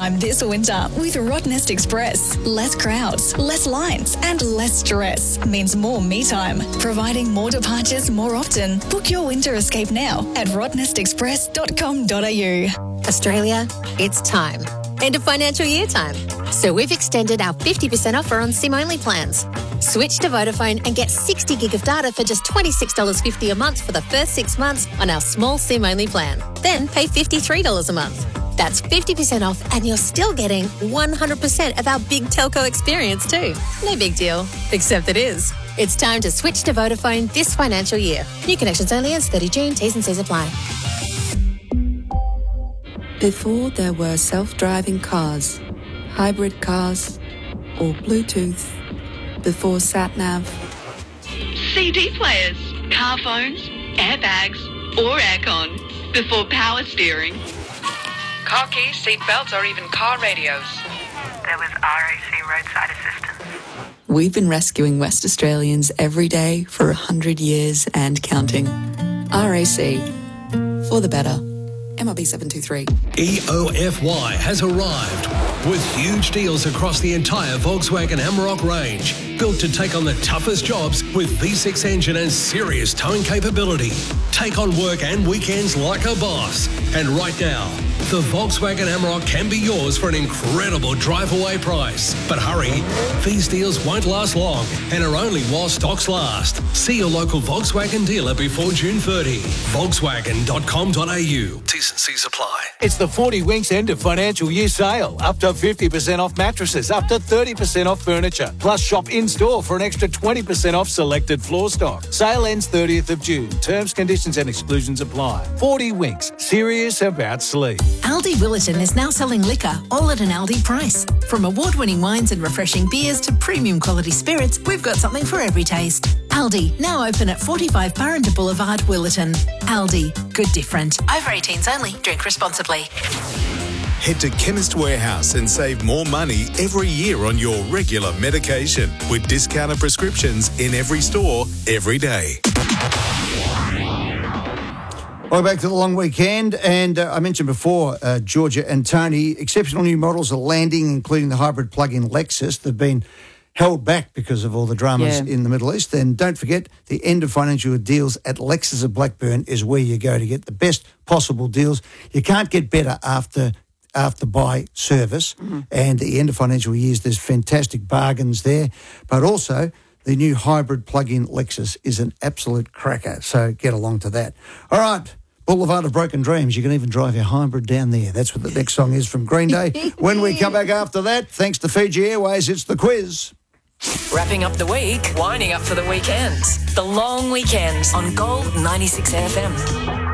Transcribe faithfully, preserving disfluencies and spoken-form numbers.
time this winter with Rottnest Express. Less crowds, less lines and less stress means more me time. Providing more departures more often. Book your winter escape now at rottnest express dot com dot a u. Australia, it's time. End of financial year time. So we've extended our fifty percent offer on SIM-only plans. Switch to Vodafone and get sixty gig of data for just twenty-six dollars fifty a month for the first six months on our small SIM-only plan. Then pay fifty-three dollars a month. That's fifty percent off and you're still getting one hundred percent of our big telco experience too. No big deal, except it is. It's time to switch to Vodafone this financial year. New connections only as thirty June. T's and C's apply. Before there were self-driving cars, hybrid cars, or Bluetooth, before sat-nav, C D players, car phones, airbags, or aircon, before power steering, car keys, seat belts, or even car radios. There was R A C roadside assistance. we've been rescuing West Australians every day for one hundred years and counting. R A C, for the better. M R B seven two three. E O F Y has arrived with huge deals across the entire Volkswagen Amarok range. Built to take on the toughest jobs with V six engine and serious towing capability. Take on work and weekends like a boss. And right now, the Volkswagen Amarok can be yours for an incredible drive-away price. But hurry, these deals won't last long and are only while stocks last. See your local Volkswagen dealer before June thirtieth. Volkswagen dot com dot a u. T's and C's apply. It's the forty Winks end of financial year sale. Up to fifty percent off mattresses, up to thirty percent off furniture. Plus shop in-store for an extra twenty percent off selected floor stock. Sale ends thirtieth of June. Terms, conditions and exclusions apply. forty Winks. Serious about sleep. Aldi Willetton is now selling liquor all at an Aldi price. From award-winning wines and refreshing beers to premium quality spirits, we've got something for every taste. Aldi, now open at forty-five Burrendere Boulevard, Willetton. Aldi, good different. Over eighteens only. Drink responsibly. Head to Chemist Warehouse and save more money every year on your regular medication with discounted prescriptions in every store, every day. Welcome back to the long weekend, and uh, I mentioned before, uh, Georgia and Tony, exceptional new models are landing, including the hybrid plug-in Lexus. They've been held back because of all the dramas Yeah. in the Middle East. And don't forget, the end of financial deals at Lexus of Blackburn is where you go to get the best possible deals. You can't get better after after buy service, Mm-hmm. and at the end of financial years, there's fantastic bargains there, but also the new hybrid plug-in Lexus is an absolute cracker, so get along to that. All right, Boulevard of Broken Dreams, you can even drive your hybrid down there. That's what the next song is from Green Day. When we come back after that, thanks to Fiji Airways, it's The Quiz. Wrapping up the week, winding up for the weekend. The long weekend on Gold ninety-six F M.